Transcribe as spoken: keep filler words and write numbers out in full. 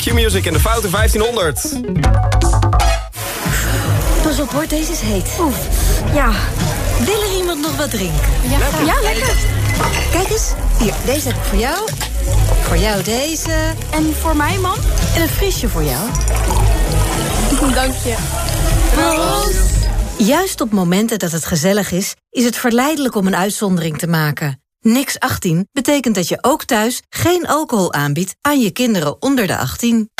Q-Music en de Foute vijftienhonderd. Pas op hoor, deze is heet. Oeh, ja. Wil er iemand nog wat drinken? Ja, lekker. Ja, lekker. Kijk eens, hier, deze heb ik voor jou. Voor jou deze. En voor mij, man? En een frisje voor jou. Dank je. Proost. Juist op momenten dat het gezellig is, is het verleidelijk om een uitzondering te maken. Niks achttien betekent dat je ook thuis geen alcohol aanbiedt aan je kinderen onder de achttien.